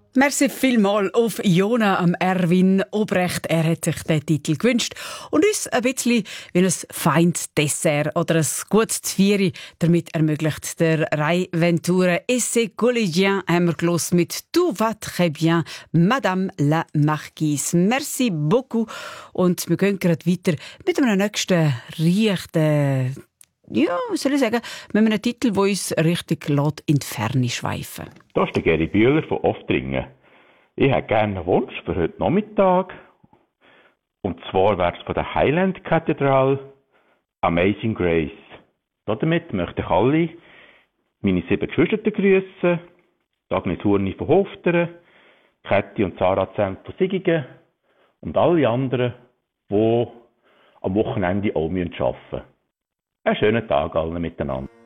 Merci vielmals auf Jona am Erwin Obrecht. Er hat sich den Titel gewünscht und uns ein bisschen wie ein feines Dessert oder ein gutes Zvieri damit ermöglicht. Der Ray Ventura et ses collégiens haben wir gehört mit «Tout va très bien, Madame la Marquise». Merci beaucoup. Und wir gehen gerade weiter mit einem nächsten leichten, ja, was soll ich sagen, mit einem Titel, der uns richtig in die Ferne schweifen lässt. Das ist der Geri Bühler von Oftringen. Ich hätte gerne einen Wunsch für heute Nachmittag. Und zwar wäre es von der Highland Cathedral Amazing Grace. Damit möchte ich alle meine 7 Geschwister grüßen. Agnes Hurni von Hofteren, Käthi und Sarah Zent von Sigigen und alle anderen, die am Wochenende auch arbeiten müssen. Einen schönen Tag allen miteinander.